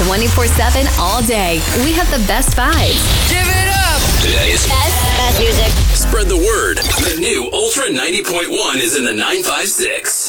24/7 all day. We have the best vibes. Give it up! Today's Best music. Spread the word. The new Ultra 90.1 is in the 956.